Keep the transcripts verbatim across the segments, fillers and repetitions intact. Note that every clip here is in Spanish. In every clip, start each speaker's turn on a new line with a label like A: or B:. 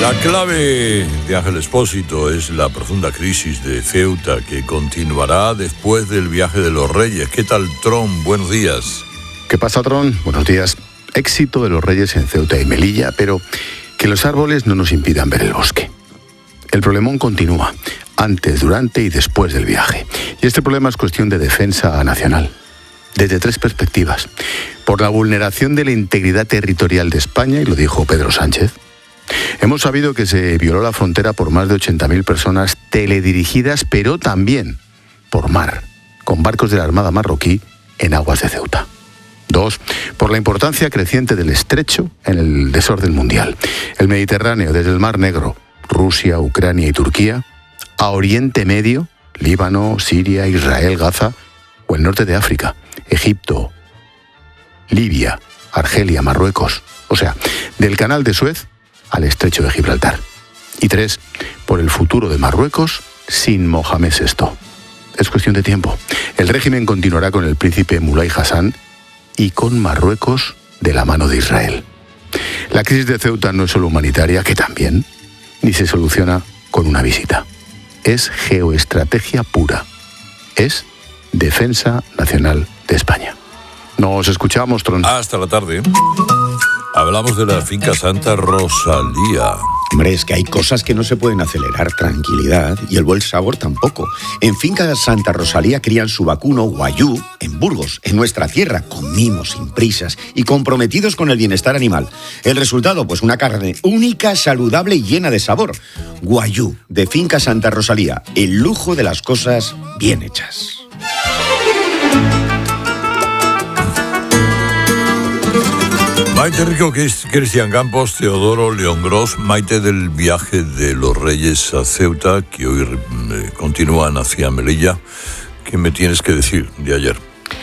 A: La clave de Ángel Expósito es la profunda crisis de Ceuta que continuará después del viaje de los Reyes. ¿Qué tal, Tron? Buenos días.
B: ¿Qué pasa, Tron? Buenos días. Éxito de los Reyes en Ceuta y Melilla, pero que los árboles no nos impidan ver el bosque. El problemón continúa, antes, durante y después del viaje. Y este problema es cuestión de defensa nacional, desde tres perspectivas. Por la vulneración de la integridad territorial de España, y lo dijo Pedro Sánchez. Hemos sabido que se violó la frontera por más de ochenta mil personas teledirigidas, pero también por mar, con barcos de la Armada marroquí en aguas de Ceuta. Dos, por la importancia creciente del estrecho en el desorden mundial. El Mediterráneo, desde el Mar Negro, Rusia, Ucrania y Turquía, a Oriente Medio, Líbano, Siria, Israel, Gaza, o el norte de África, Egipto, Libia, Argelia, Marruecos. O sea, del Canal de Suez al estrecho de Gibraltar. Y tres, por el futuro de Marruecos sin Mohamed sexto. Es cuestión de tiempo. El régimen continuará con el príncipe Mulay Hassan y con Marruecos de la mano de Israel. La crisis de Ceuta no es solo humanitaria, que también, ni se soluciona con una visita. Es geoestrategia pura. Es defensa nacional de España. Nos escuchamos, Tron.
A: Hasta la tarde. Hablamos de la finca Santa Rosalía.
C: Hombre, es que hay cosas que no se pueden acelerar, tranquilidad, y el buen sabor tampoco. En Finca Santa Rosalía crían su vacuno Guayú en Burgos, en nuestra tierra, con mimos, sin prisas y comprometidos con el bienestar animal. El resultado, pues una carne única, saludable y llena de sabor. Guayú, de Finca Santa Rosalía, el lujo de las cosas bien hechas.
A: Maite Rico, que es Cristian Campos, Teodoro León Gros, Maite, del viaje de los Reyes a Ceuta, que hoy eh, continúan hacia Melilla. ¿Qué me tienes que decir de ayer?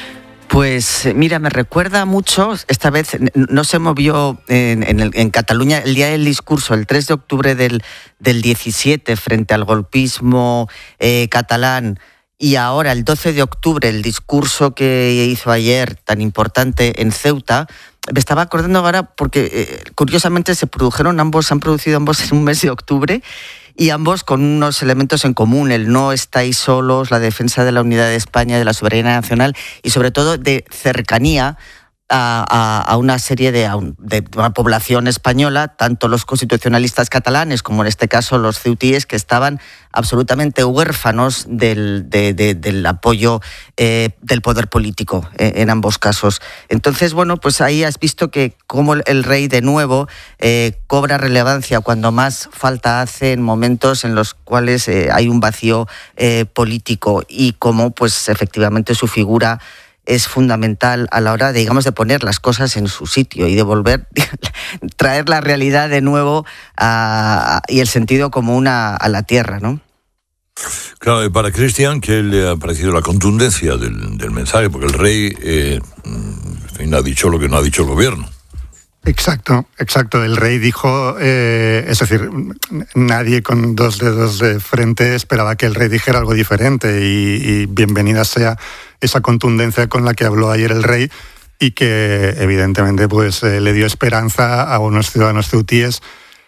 D: Pues mira, me recuerda mucho, esta vez no se movió en, en, el, en Cataluña el día del discurso, el tres de octubre del, del diecisiete, frente al golpismo eh, catalán, y ahora el doce de octubre, el discurso que hizo ayer, tan importante en Ceuta. Me estaba acordando ahora porque, eh, curiosamente, se produjeron ambos, se han producido ambos en un mes de octubre, y ambos con unos elementos en común: el no estáis solos, la defensa de la unidad de España, de la soberanía nacional, y sobre todo de cercanía a, a, a una serie de, de una población española, tanto los constitucionalistas catalanes como en este caso los ceutíes, que estaban absolutamente huérfanos del, de, de, del apoyo eh, del poder político eh, en ambos casos. Entonces, bueno, pues ahí has visto que cómo el rey de nuevo eh, cobra relevancia cuando más falta hace, en momentos en los cuales eh, hay un vacío eh, político, y cómo pues efectivamente su figura es fundamental a la hora de, digamos, de poner las cosas en su sitio y de volver, traer la realidad de nuevo a, a, y el sentido común a, a la tierra, ¿no?
A: Claro, para Cristian, ¿qué le ha parecido la contundencia del, del mensaje? Porque el rey eh, en fin, ha dicho lo que no ha dicho el gobierno.
E: Exacto, exacto. El rey dijo, eh, es decir, nadie con dos dedos de frente esperaba que el rey dijera algo diferente, y, y bienvenida sea esa contundencia con la que habló ayer el rey, y que evidentemente pues eh, le dio esperanza a unos ciudadanos ceutíes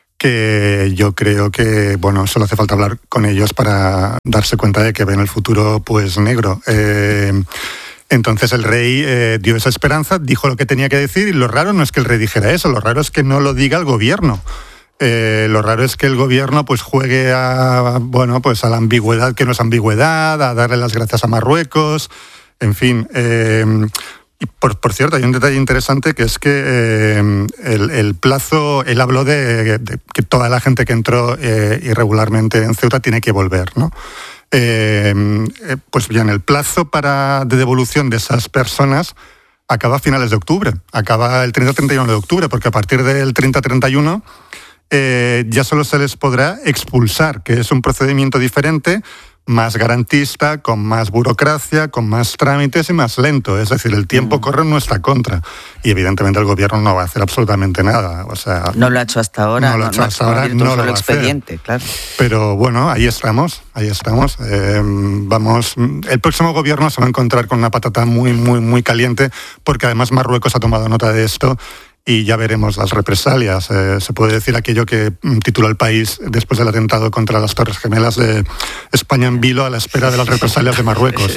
E: que yo creo que, bueno, solo hace falta hablar con ellos para darse cuenta de que ven el futuro pues negro. Eh, Entonces el rey eh, dio esa esperanza, dijo lo que tenía que decir, y lo raro no es que el rey dijera eso, lo raro es que no lo diga el gobierno. Eh, lo raro es que el gobierno pues juegue a, bueno, pues a la ambigüedad que no es ambigüedad, a darle las gracias a Marruecos, en fin. Eh, y por, por cierto, hay un detalle interesante, que es que eh, el, el plazo, él habló de, de que toda la gente que entró eh, irregularmente en Ceuta tiene que volver, ¿no? Eh, pues bien, el plazo para, de devolución de esas personas acaba a finales de octubre, acaba el treinta a treinta y uno de octubre, porque a partir del treinta a treinta y uno eh, ya solo se les podrá expulsar, que es un procedimiento diferente, más garantista, con más burocracia, con más trámites y más lento. Es decir, el tiempo mm. corre en nuestra contra. Y evidentemente el gobierno no va a hacer absolutamente nada. O sea,
D: no lo ha hecho hasta ahora.
E: No lo ha hecho
D: no,
E: hasta
D: no
E: ahora, no lo va a
D: expediente,
E: hacer.
D: Claro.
E: Pero bueno, ahí estamos, ahí estamos. Eh, vamos, el próximo gobierno se va a encontrar con una patata muy, muy, muy caliente, porque además Marruecos ha tomado nota de esto y ya veremos las represalias. Eh, se puede decir aquello que tituló El País después del atentado contra las Torres Gemelas de España en vilo a la espera de las represalias de Marruecos.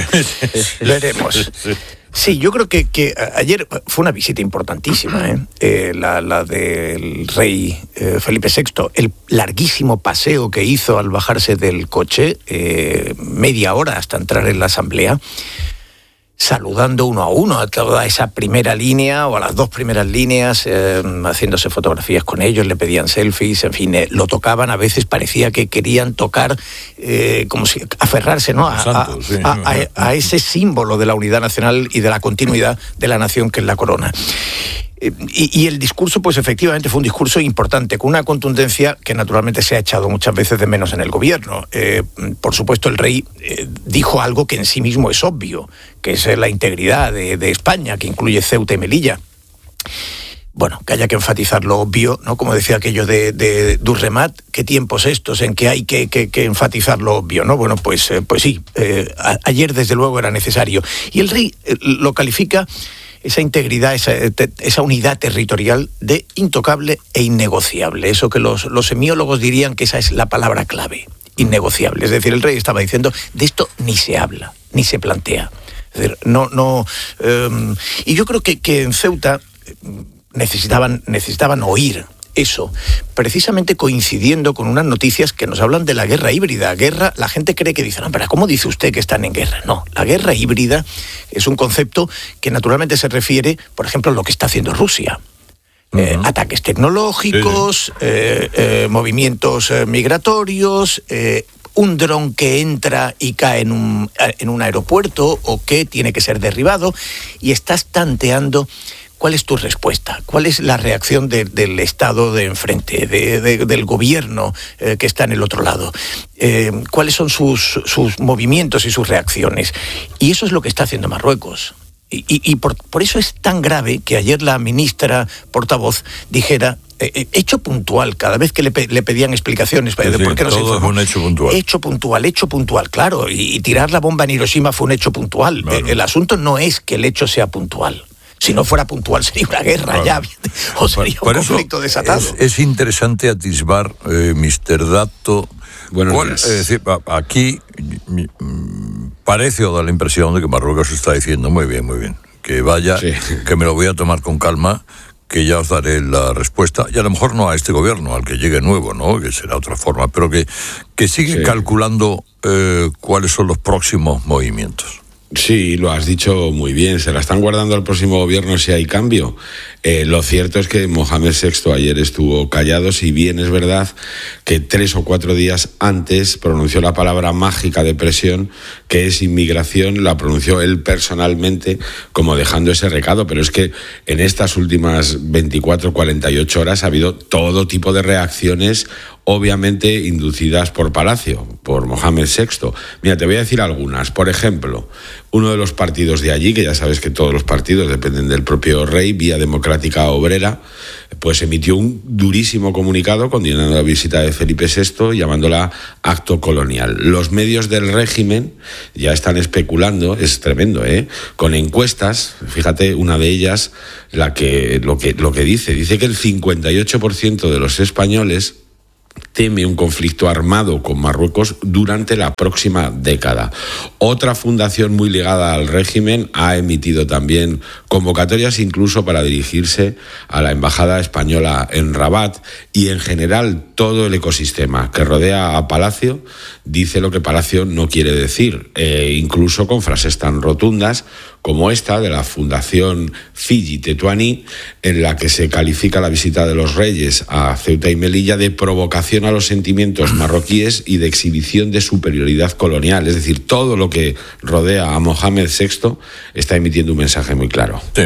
F: Veremos. Sí, yo creo que, que ayer fue una visita importantísima, ¿eh? Eh, la, la del rey eh, Felipe sexto, el larguísimo paseo que hizo al bajarse del coche, eh, media hora hasta entrar en la asamblea, saludando uno a uno a toda esa primera línea o a las dos primeras líneas, eh, haciéndose fotografías con ellos, le pedían selfies, en fin, eh, lo tocaban, a veces parecía que querían tocar, eh, como si aferrarse, ¿no? A,
A: Santos, sí.
F: a, a, a ese símbolo de la unidad nacional y de la continuidad de la nación que es la corona. Y, y el discurso, pues efectivamente fue un discurso importante, con una contundencia que naturalmente se ha echado muchas veces de menos en el gobierno. Eh, por supuesto, el rey eh, dijo algo que en sí mismo es obvio, que es la integridad de, de España, que incluye Ceuta y Melilla. Bueno, que haya que enfatizar lo obvio, ¿no? Como decía aquello de, de Durremat, ¿qué tiempos estos en que hay que, que, que enfatizar lo obvio, ¿no? Bueno, pues, eh, pues sí, eh, a, ayer desde luego era necesario. Y el rey eh, lo califica, esa integridad, esa, esa unidad territorial, de intocable e innegociable. Eso que los, los semiólogos dirían que esa es la palabra clave, innegociable. Es decir, el rey estaba diciendo, de esto ni se habla, ni se plantea. Es decir, no, no, eh, y yo creo que, que en Ceuta necesitaban, necesitaban oír eso, precisamente coincidiendo con unas noticias que nos hablan de la guerra híbrida. Guerra, la gente cree que dice, no, pero ¿cómo dice usted que están en guerra? No, la guerra híbrida es un concepto que naturalmente se refiere, por ejemplo, a lo que está haciendo Rusia. Uh-huh. Eh, ataques tecnológicos, sí. eh, eh, movimientos eh, migratorios, eh, un dron que entra y cae en un, en un aeropuerto o que tiene que ser derribado, y estás tanteando cuál es tu respuesta, cuál es la reacción de, del Estado de enfrente, de, de, del gobierno eh, que está en el otro lado, eh, cuáles son sus, sus movimientos y sus reacciones. Y eso es lo que está haciendo Marruecos. Y, y, y por, por eso es tan grave que ayer la ministra portavoz dijera, eh, hecho puntual, cada vez que le, pe, le pedían explicaciones
A: sí,
F: de por qué no se
A: todo es un hecho puntual.
F: Hecho puntual, hecho puntual, claro. Y, y tirar la bomba en Hiroshima fue un hecho puntual. Claro. El, el asunto no es que el hecho sea puntual. Si no fuera puntual sería una guerra, claro, ya, o sería por, por un conflicto desatado.
A: Es, es interesante atisbar, eh, mister Dato, cuál, es decir, aquí parece o da la impresión de que Marruecos está diciendo, muy bien, muy bien, que vaya, sí. que me lo voy a tomar con calma, que ya os daré la respuesta, y a lo mejor no a este gobierno, al que llegue nuevo, ¿no?, que será otra forma, pero que, que sigue sí. calculando eh, cuáles son los próximos movimientos.
G: Sí, lo has dicho muy bien, se la están guardando al próximo gobierno si hay cambio. Eh, lo cierto es que Mohamed sexto ayer estuvo callado, si bien es verdad que tres o cuatro días antes pronunció la palabra mágica de presión, que es inmigración, la pronunció él personalmente como dejando ese recado, pero es que en estas últimas veinticuatro, cuarenta y ocho horas ha habido todo tipo de reacciones, obviamente inducidas por Palacio, por Mohamed sexto. Mira, te voy a decir algunas. Por ejemplo, uno de los partidos de allí, que ya sabes que todos los partidos dependen del propio rey, Vía Democrática Obrera, pues emitió un durísimo comunicado condenando la visita de Felipe sexto, llamándola acto colonial. Los medios del régimen ya están especulando, es tremendo, ¿eh?, con encuestas. Fíjate, una de ellas, la que, lo que, lo que dice, dice que el cincuenta y ocho por ciento de los españoles teme un conflicto armado con Marruecos durante la próxima década. Otra fundación muy ligada al régimen ha emitido también convocatorias incluso para dirigirse a la embajada española en Rabat, y en general todo el ecosistema que rodea a Palacio dice lo que Palacio no quiere decir, eh, incluso con frases tan rotundas como esta de la Fundación Fiji Tetuani, en la que se califica la visita de los reyes a Ceuta y Melilla de provocación a los sentimientos marroquíes y de exhibición de superioridad colonial. Es decir, todo lo que rodea a Mohamed sexto está emitiendo un mensaje muy claro.
A: Sí,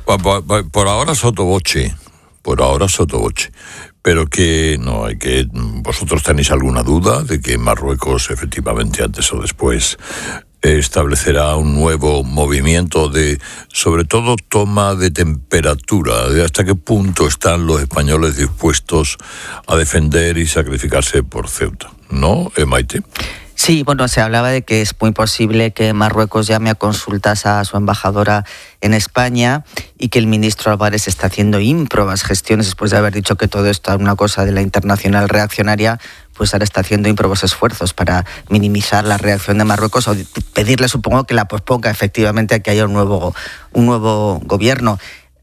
A: por ahora sotoboche, por ahora sotoboche. Pero que no hay que... ¿Vosotros tenéis alguna duda de que Marruecos efectivamente antes o después establecerá un nuevo movimiento de, sobre todo, toma de temperatura? ¿De hasta qué punto están los españoles dispuestos a defender y sacrificarse por Ceuta? ¿No, eh, Maite?
D: Sí, bueno, se hablaba de que es muy posible que Marruecos llame a consultas a su embajadora en España y que el ministro Álvarez está haciendo ímprobas gestiones después de haber dicho que todo esto es una cosa de la internacional reaccionaria, pues ahora está haciendo ímprobos esfuerzos para minimizar la reacción de Marruecos o pedirle, supongo, que la posponga efectivamente a que haya un nuevo, un nuevo gobierno.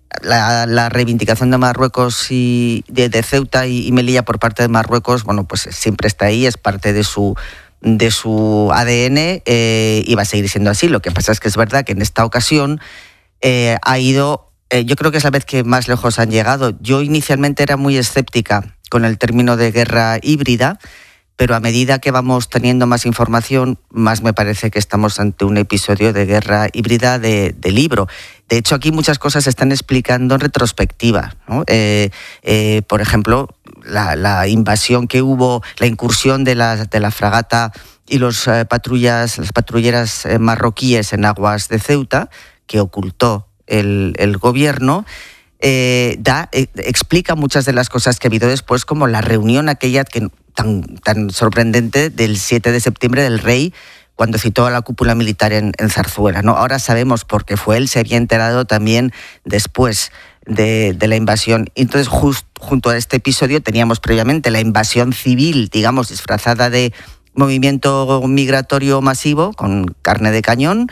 D: La, la reivindicación de Marruecos y de, de Ceuta y, y Melilla por parte de Marruecos, bueno, pues siempre está ahí, es parte de su de su A D N eh, y va a seguir siendo así. Lo que pasa es que es verdad que en esta ocasión eh, ha ido, eh, yo creo que es la vez que más lejos han llegado. Yo inicialmente era muy escéptica con el término de guerra híbrida, pero a medida que vamos teniendo más información, más me parece que estamos ante un episodio de guerra híbrida de, de libro. De hecho, aquí muchas cosas se están explicando en retrospectiva, ¿no? Eh, eh, por ejemplo, la, la invasión que hubo, la incursión de la, de la fragata y los eh, patrullas, las patrulleras eh, marroquíes en aguas de Ceuta, que ocultó el, el gobierno, eh, da, eh, explica muchas de las cosas que ha habido después, como la reunión aquella que, tan, tan sorprendente del siete de septiembre del rey, cuando citó a la cúpula militar en, en Zarzuela, ¿no? Ahora sabemos por qué fue él, se había enterado también después de, de la invasión. Entonces, just, junto a este episodio teníamos previamente la invasión civil, digamos, disfrazada de movimiento migratorio masivo, con carne de cañón,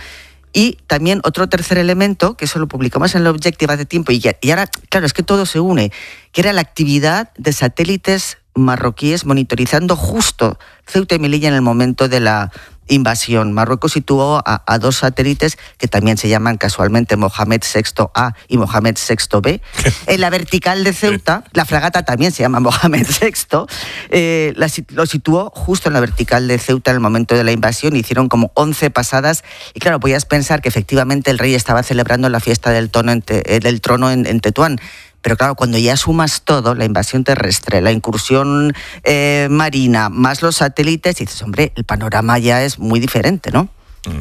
D: y también otro tercer elemento, que eso lo publicamos en el Objective hace tiempo, y, ya, y ahora, claro, es que todo se une, que era la actividad de satélites marroquíes monitorizando justo Ceuta y Melilla en el momento de la invasión. Marruecos situó a, a dos satélites que también se llaman casualmente Mohamed sexto A y Mohamed sexto B. En la vertical de Ceuta, la fragata también se llama Mohamed sexto, eh, la, lo situó justo en la vertical de Ceuta en el momento de la invasión. Hicieron como once pasadas y claro, podías pensar que efectivamente el rey estaba celebrando la fiesta del, tono en te, del trono en, en Tetuán. Pero claro, cuando ya sumas todo, la invasión terrestre, la incursión eh, marina, más los satélites, dices, hombre, el panorama ya es muy diferente, ¿no?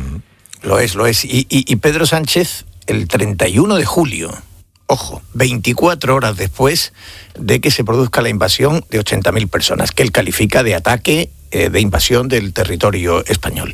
F: Mm, lo es, lo es. Y, y, y Pedro Sánchez, el treinta y uno de julio, ojo, veinticuatro horas después de que se produzca la invasión de ochenta mil personas, que él califica de ataque, eh, de invasión del territorio español.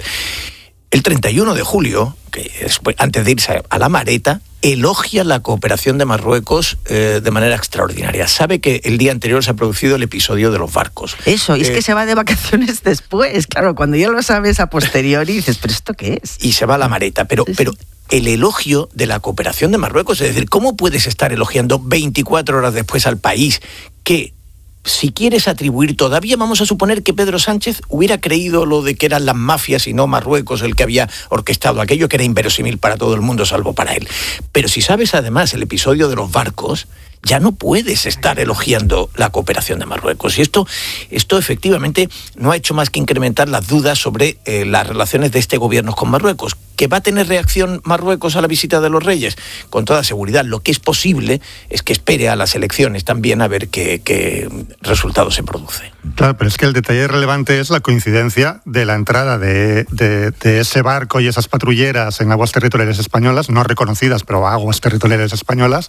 F: El treinta y uno de julio, que es, antes de irse a la Mareta, elogia la cooperación de Marruecos eh, de manera extraordinaria. Sabe que el día anterior se ha producido el episodio de los barcos.
D: Eso, y
F: eh,
D: es que se va de vacaciones después. Claro, cuando ya lo sabes a posteriori dices, ¿pero esto qué es?
F: Y se va a la Mareta, pero... Sí, sí. pero el elogio de la cooperación de Marruecos, es decir, ¿cómo puedes estar elogiando veinticuatro horas después al país que, si quieres atribuir, todavía vamos a suponer que Pedro Sánchez hubiera creído lo de que eran las mafias y no Marruecos el que había orquestado aquello, que era inverosímil para todo el mundo salvo para él? Pero si sabes además el episodio de los barcos, ya no puedes estar elogiando la cooperación de Marruecos. Y esto, esto efectivamente no ha hecho más que incrementar las dudas sobre eh, las relaciones de este gobierno con Marruecos. ¿Que va a tener reacción Marruecos a la visita de los reyes? Con toda seguridad. Lo que es posible es que espere a las elecciones también a ver qué, qué resultado se produce.
E: Claro, pero es que el detalle relevante es la coincidencia de la entrada de, de, de ese barco y esas patrulleras en aguas territoriales españolas, no reconocidas, pero aguas territoriales españolas,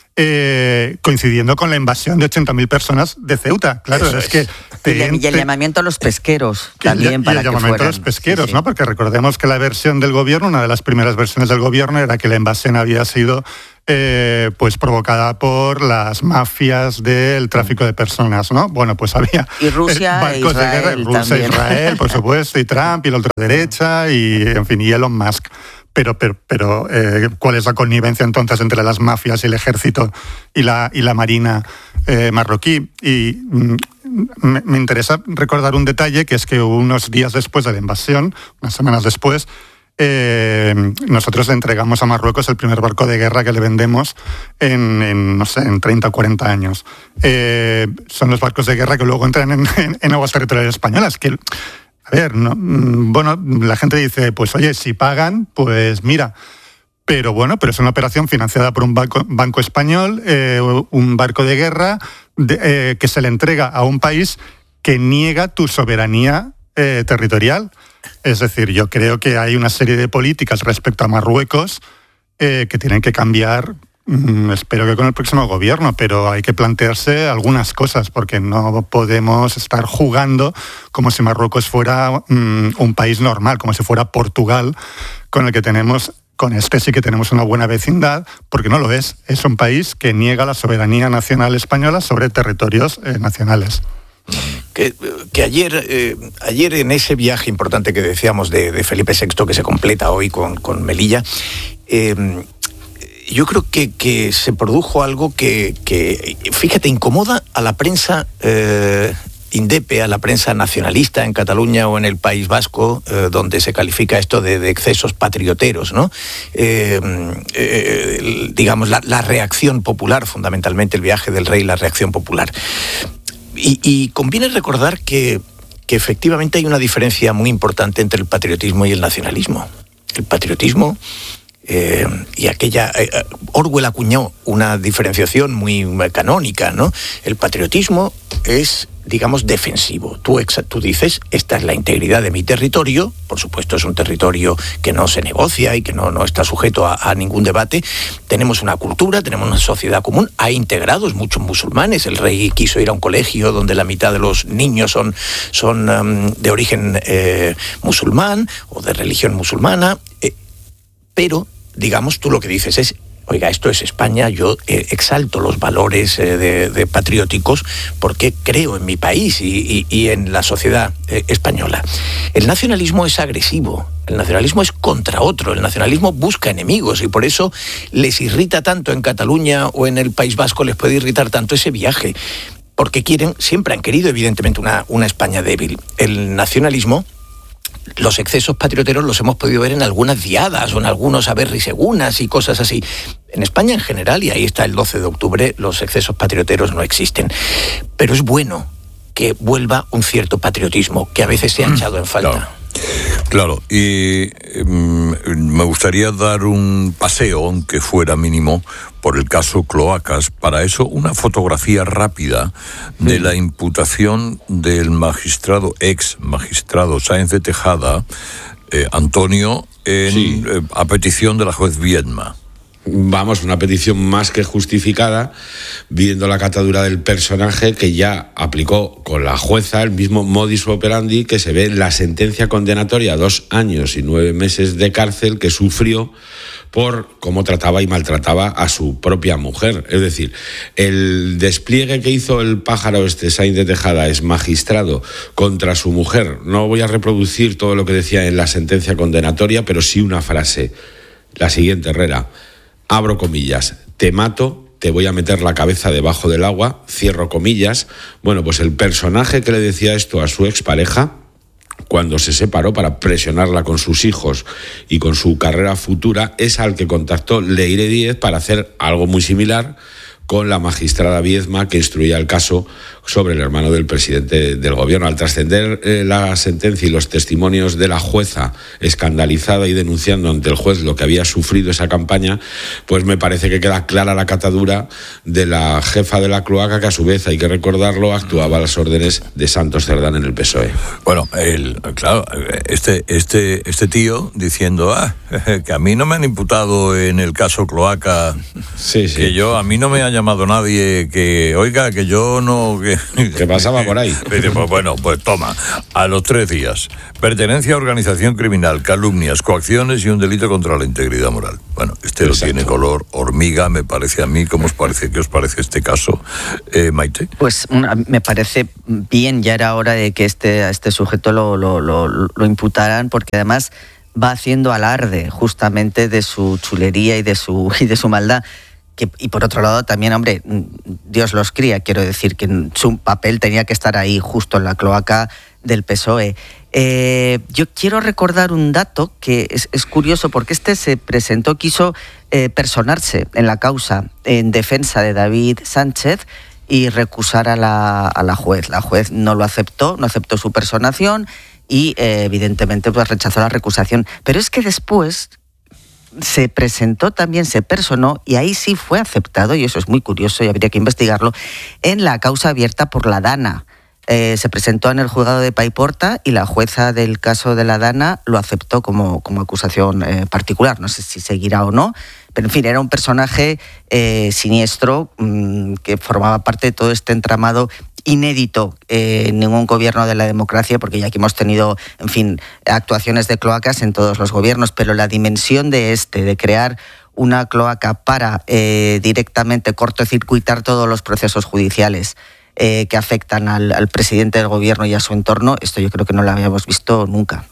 E: Eh, coincidiendo con la invasión de ochenta mil personas de Ceuta. Claro, es, es que...
D: Te, y, el, y el llamamiento a los pesqueros también,
E: y,
D: para
E: y el
D: que
E: llamamiento
D: fueran.
E: a los pesqueros,
D: sí,
E: ¿no?
D: sí.
E: Porque recordemos que la versión del gobierno, una de las primeras versiones del gobierno, era que la invasión había sido eh, pues provocada por las mafias del tráfico de personas, ¿no? Bueno, pues había
D: y Rusia
E: barcos
D: e
E: de guerra, Rusia,
D: también.
E: Israel, por supuesto, y Trump, y la ultraderecha, y en fin, y Elon Musk. Pero, pero, pero eh, ¿cuál es la connivencia entonces entre las mafias y el ejército y la, y la marina eh, marroquí? Y mm, me, me interesa recordar un detalle, que es que unos días después de la invasión, unas semanas después, eh, nosotros le entregamos a Marruecos el primer barco de guerra que le vendemos en, en no sé, en treinta o cuarenta años. Eh, son los barcos de guerra que luego entran en, en, en aguas territoriales españolas, que... A ver, no, bueno, la gente dice, pues oye, si pagan, pues mira. Pero bueno, pero es una operación financiada por un banco, banco español, eh, un barco de guerra de, eh, que se le entrega a un país que niega tu soberanía eh, territorial. Es decir, yo creo que hay una serie de políticas respecto a Marruecos eh, que tienen que cambiar Mm, espero que con el próximo gobierno, pero hay que plantearse algunas cosas, porque no podemos estar jugando como si Marruecos fuera mm, un país normal, como si fuera Portugal, con el que tenemos... Con este sí que tenemos una buena vecindad, porque no lo es. Es un país que niega la soberanía nacional española sobre territorios eh, nacionales.
F: Que, que ayer, eh, ayer en ese viaje importante que decíamos de, de Felipe sexto, que se completa hoy con, con Melilla, eh, yo creo que, que se produjo algo que, que, fíjate, incomoda a la prensa eh, indepe, a la prensa nacionalista en Cataluña o en el País Vasco, eh, donde se califica esto de, de excesos patrioteros, ¿no? Eh, eh, el, digamos, la, la reacción popular, fundamentalmente el viaje del rey, la reacción popular. Y, y conviene recordar que, que efectivamente hay una diferencia muy importante entre el patriotismo y el nacionalismo. El patriotismo... Eh, y aquella eh, Orwell acuñó una diferenciación muy canónica, ¿no? El patriotismo es, digamos, defensivo. Tú, exa, tú dices, esta es la integridad de mi territorio, por supuesto es un territorio que no se negocia y que no, no está sujeto a, a ningún debate. Tenemos una cultura, tenemos una sociedad común, hay integrados muchos musulmanes. El rey quiso ir a un colegio donde la mitad de los niños son, son um, de origen eh, musulmán o de religión musulmana, eh, pero digamos, tú lo que dices es, oiga, esto es España, yo eh, exalto los valores eh, de, de patrióticos porque creo en mi país y, y, y en la sociedad eh, española. El nacionalismo es agresivo, el nacionalismo es contra otro, el nacionalismo busca enemigos y por eso les irrita tanto en Cataluña o en el País Vasco, les puede irritar tanto ese viaje, porque quieren, siempre han querido evidentemente una, una España débil. El nacionalismo, los excesos patrioteros los hemos podido ver en algunas diadas o en algunos aberrisegunas y cosas así. En España en general, y ahí está el doce de octubre, los excesos patrioteros no existen. Pero es bueno que vuelva un cierto patriotismo que a veces se ha echado en falta.
A: Claro. Claro, y eh, me gustaría dar un paseo, aunque fuera mínimo, por el caso Cloacas. Para eso, una fotografía rápida de la imputación del magistrado, ex magistrado Sáenz de Tejada, eh, Antonio, en, sí. eh, a petición de la juez Viedma.
G: Vamos, una petición más que justificada, viendo la catadura del personaje que ya aplicó con la jueza el mismo modus operandi que se ve en la sentencia condenatoria, dos años y nueve meses de cárcel que sufrió por cómo trataba y maltrataba a su propia mujer. Es decir, el despliegue que hizo el pájaro este Sáenz de Tejada, es magistrado, contra su mujer. No voy a reproducir todo lo que decía en la sentencia condenatoria, pero sí una frase, la siguiente, Herrera. Abro comillas, te mato, te voy a meter la cabeza debajo del agua, cierro comillas. Bueno, pues el personaje que le decía esto a su expareja, cuando se separó para presionarla con sus hijos y con su carrera futura, es al que contactó Leire Díez para hacer algo muy similar con la magistrada Viedma que instruía el caso sobre el hermano del presidente del gobierno. Al trascender eh, la sentencia y los testimonios de la jueza escandalizada y denunciando ante el juez lo que había sufrido esa campaña, pues me parece que queda clara la catadura de la jefa de la cloaca, que a su vez, hay que recordarlo, actuaba a las órdenes de Santos Cerdán en el P S O E.
A: Bueno, el, claro, este, este, este tío diciendo, ah, que a mí no me han imputado en el caso cloaca, sí, sí. que yo, a mí no me ha llamado nadie, que, oiga, que yo no... Que,
G: que pasaba por ahí.
A: Pues bueno, pues toma, a los tres días, pertenencia a organización criminal, calumnias, coacciones y un delito contra la integridad moral. Bueno, este lo tiene color hormiga, me parece a mí. ¿Cómo os parece? ¿Qué os parece este caso, eh, Maite?
D: Pues me parece bien, ya era hora de que este, a este sujeto lo, lo, lo, lo imputaran, porque además va haciendo alarde justamente de su chulería y de su, y de su maldad. Que, y por otro lado también, hombre, Dios los cría, quiero decir que su papel tenía que estar ahí justo en la cloaca del P S O E. Eh, yo quiero recordar un dato que es, es curioso, porque este se presentó, quiso eh, personarse en la causa en defensa de David Sánchez y recusar a la, a la juez. La juez no lo aceptó, no aceptó su personación y eh, evidentemente pues rechazó la recusación. Pero es que después se presentó también, se personó, y ahí sí fue aceptado, y eso es muy curioso y habría que investigarlo, en la causa abierta por la Dana. Eh, se presentó en el juzgado de Paiporta y la jueza del caso de la Dana lo aceptó como, como acusación eh, particular. No sé si seguirá o no, Pero, en fin, era un personaje eh, siniestro mmm, que formaba parte de todo este entramado inédito eh, en ningún gobierno de la democracia, porque ya aquí hemos tenido, en fin, actuaciones de cloacas en todos los gobiernos, pero la dimensión de este, de crear una cloaca para eh, directamente cortocircuitar todos los procesos judiciales eh, que afectan al, al presidente del gobierno y a su entorno, esto yo creo que no lo habíamos visto nunca.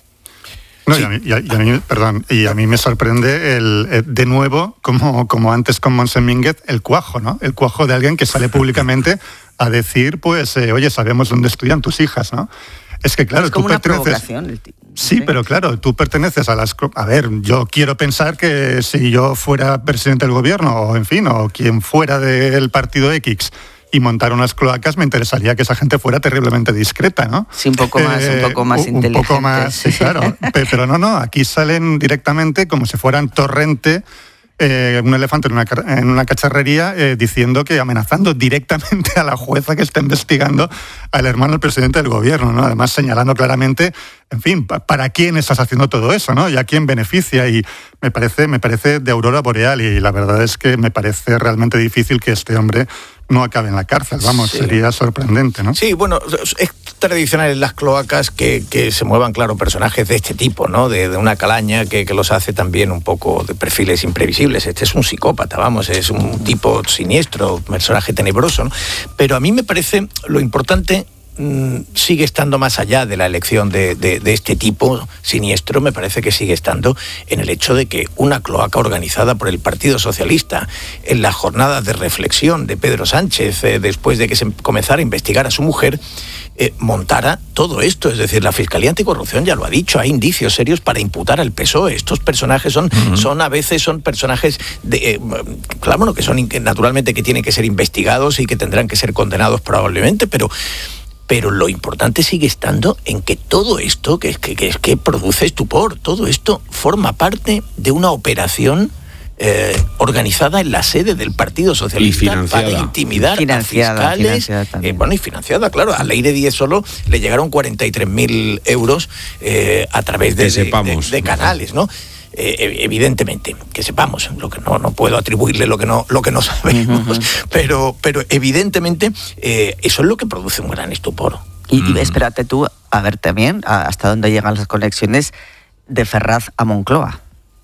E: No, sí. y, a mí, y, a, y a mí, perdón, y a mí me sorprende el, el de nuevo, como, como antes con Montse Mínguez, el cuajo, ¿no? El cuajo de alguien que sale públicamente a decir, pues, eh, oye, sabemos dónde estudian tus hijas, ¿no? Es que, claro,
D: es como
E: tú
D: una
E: perteneces...
D: provocación.
E: Sí, pero claro, tú perteneces a las... A ver, yo quiero pensar que si yo fuera presidente del gobierno, o en fin, o quien fuera del partido X, y montar unas cloacas, me interesaría que esa gente fuera terriblemente discreta, ¿no?
D: Sí, un poco más, eh, un poco más
E: un
D: inteligente.
E: Un poco más, sí, claro. Pero no, no, aquí salen directamente como si fueran torrente, eh, un elefante en una, en una cacharrería, eh, diciendo que amenazando directamente a la jueza que está investigando al hermano del presidente del gobierno, ¿no? Además señalando claramente, en fin, ¿para quién estás haciendo todo eso, ¿no? Y a quién beneficia. Y me parece, me parece de aurora boreal, y la verdad es que me parece realmente difícil que este hombre no acabe en la cárcel, vamos, sí. Sería sorprendente, ¿no?
F: Sí, bueno, es tradicional en las cloacas que, que se muevan, claro, personajes de este tipo, ¿no? De, de una calaña que, que los hace también un poco de perfiles imprevisibles. Este es un psicópata, vamos, es un tipo siniestro, personaje tenebroso, ¿no? Pero a mí me parece lo importante... sigue estando más allá de la elección de, de, de este tipo siniestro, me parece que sigue estando en el hecho de que una cloaca organizada por el Partido Socialista en las jornadas de reflexión de Pedro Sánchez, eh, después de que se comenzara a investigar a su mujer, eh, montara todo esto. Es decir, la Fiscalía Anticorrupción ya lo ha dicho, hay indicios serios para imputar al P S O E. Estos personajes son, uh-huh. son a veces son personajes de, eh, claro, bueno, que son naturalmente que tienen que ser investigados y que tendrán que ser condenados probablemente, pero Pero lo importante sigue estando en que todo esto, que, que, que, que produce estupor, todo esto forma parte de una operación eh, organizada en la sede del Partido Socialista para intimidar
D: financiada,
F: a fiscales. Eh, bueno, y financiada, claro. A Leire Díez solo le llegaron cuarenta y tres mil euros eh, a través de, de, de, de canales, ¿no? Eh, evidentemente, que sepamos, lo que no, no puedo atribuirle lo que no, lo que no sabemos, uh-huh. pero, pero evidentemente eh, eso es lo que produce un gran estupor.
D: Y, y espérate tú a ver también hasta dónde llegan las conexiones de Ferraz a Moncloa.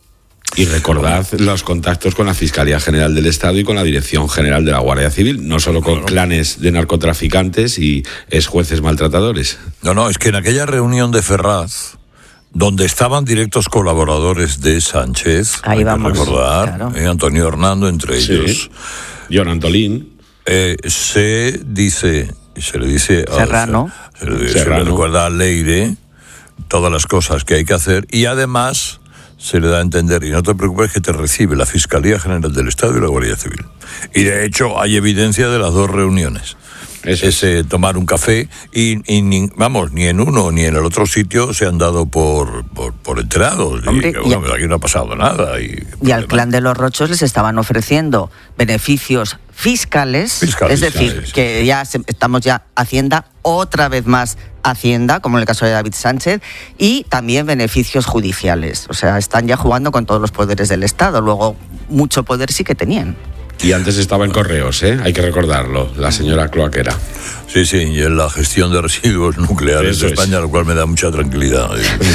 G: Y recordad los contactos con la Fiscalía General del Estado y con la Dirección General de la Guardia Civil, no solo con clanes de narcotraficantes y exjueces maltratadores.
A: No, no, es que en aquella reunión de Ferraz, donde estaban directos colaboradores de Sánchez,
D: ahí
A: hay
D: vamos,
A: que recordar,
D: claro.
A: eh, Antonio Hernando entre
G: sí.
A: ellos.
G: John Antolín.
A: Eh, se dice, se le dice
D: Serrano.
A: A, se, le, se le recuerda a Leire todas las cosas que hay que hacer, y además se le da a entender, y no te preocupes, que te recibe la Fiscalía General del Estado y la Guardia Civil. Y de hecho hay evidencia de las dos reuniones. Eso es eh, tomar un café y, y ni, vamos, ni en uno ni en el otro sitio se han dado por, por, por enterados. Hombre, y, bueno, y aquí no ha pasado nada. Y,
D: y al clan de los Rochos les estaban ofreciendo beneficios fiscales, fiscales es decir, fiscales. Que ya se, estamos ya Hacienda, otra vez más Hacienda, como en el caso de David Sánchez, y también beneficios judiciales. O sea, están ya jugando con todos los poderes del Estado. Luego, mucho poder sí que tenían.
G: Y antes estaba en Correos, ¿eh? Hay que recordarlo, la señora cloaquera.
A: Sí, sí, y en la gestión de residuos nucleares Eso de España, es. Lo cual me da mucha tranquilidad.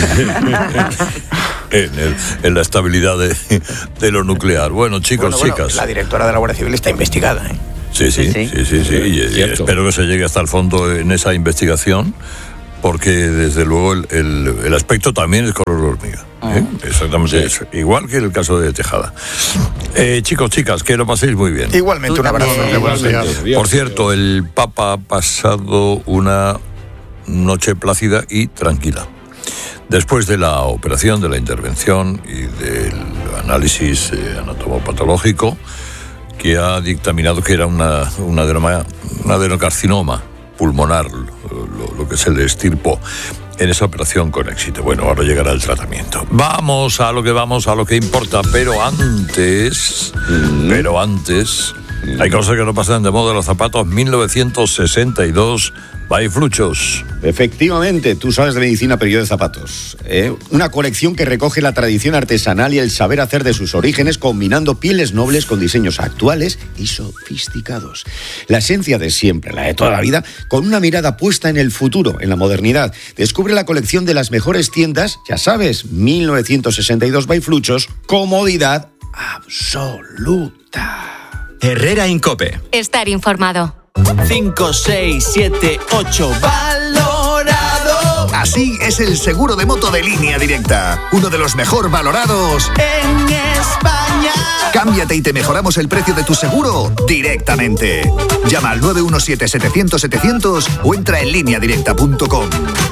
A: en, el, en la estabilidad de, de lo nuclear. Bueno, chicos,
F: bueno, bueno,
A: chicas.
F: La directora de la Guardia Civil está investigada, ¿eh?
A: Sí, sí, sí, sí, sí, sí, sí. Y, y espero que se llegue hasta el fondo en esa investigación, porque desde luego el, el, el aspecto también es color de hormiga. ¿eh? Exactamente eso. Igual que el caso de Tejada. Eh, chicos, chicas, que lo paséis muy bien.
F: Igualmente, un abrazo.
A: Igualmente. Por cierto, el Papa ha pasado una noche plácida y tranquila. Después de la operación, de la intervención y del análisis eh, anatomopatológico, que ha dictaminado que era una, una adenoma, un adenocarcinoma pulmonar, lo, lo, lo que se le estirpó en esa operación con éxito. Bueno, ahora llegará el tratamiento. Vamos a lo que vamos, a lo que importa, pero antes, mm. pero antes, Hay cosas que no pasan de moda. Los zapatos mil novecientos sesenta y dos by Fluchos.
C: Efectivamente, tú sabes de medicina, pero yo de zapatos. ¿eh? Una colección que recoge la tradición artesanal y el saber hacer de sus orígenes, combinando pieles nobles con diseños actuales y sofisticados. La esencia de siempre, la de toda la vida, con una mirada puesta en el futuro, en la modernidad. Descubre la colección de las mejores tiendas, ya sabes, mil novecientos sesenta y dos by Fluchos, comodidad absoluta.
H: Herrera Incope.
I: Estar informado.
H: cinco, seis, siete, ocho. ¡Valorado!
J: Así es el seguro de moto de Línea Directa. Uno de los mejor valorados
H: en España.
J: Cámbiate y te mejoramos el precio de tu seguro directamente. Llama al nueve uno siete, setecientos, setecientos o entra en línea directa punto com.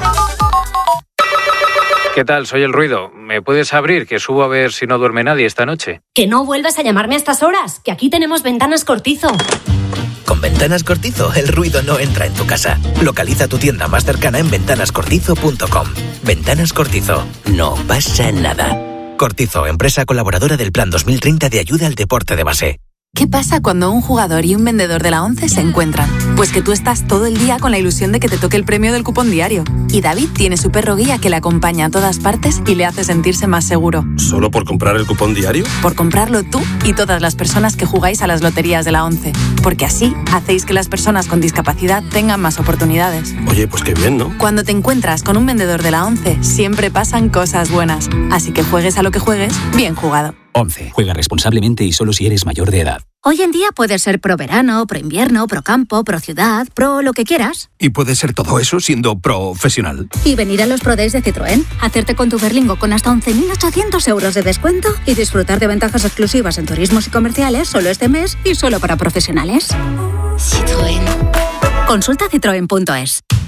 K: ¿Qué tal? Soy El Ruido. ¿Me puedes abrir? Que subo a ver si no duerme nadie esta noche.
L: Que no vuelvas a llamarme a estas horas, que aquí tenemos Ventanas Cortizo.
M: Con Ventanas Cortizo, el ruido no entra en tu casa. Localiza tu tienda más cercana en ventanas cortizo punto com. Ventanas Cortizo. No pasa nada. Cortizo, empresa colaboradora del Plan dos mil treinta de ayuda al deporte de base.
N: ¿Qué pasa cuando un jugador y un vendedor de la ONCE se encuentran? Pues que tú estás todo el día con la ilusión de que te toque el premio del cupón diario. Y David tiene su perro guía que le acompaña a todas partes y le hace sentirse más seguro.
O: ¿Solo por comprar el cupón diario?
N: Por comprarlo tú y todas las personas que jugáis a las loterías de la ONCE. Porque así hacéis que las personas con discapacidad tengan más oportunidades.
O: Oye, pues qué bien, ¿no?
N: Cuando te encuentras con un vendedor de la ONCE, siempre pasan cosas buenas. Así que juegues a lo que juegues, bien jugado.
P: ONCE. Juega responsablemente y solo si eres mayor de edad.
Q: Hoy en día puedes ser pro verano, pro invierno, pro campo, pro ciudad, pro lo que quieras.
O: Y puedes ser todo eso siendo profesional.
Q: Y venir a los Pro Days de Citroën, hacerte con tu Berlingo con hasta once mil ochocientos euros de descuento y disfrutar de ventajas exclusivas en turismos y comerciales solo este mes y solo para profesionales.
R: Citroën.
Q: Consulta citroen punto es.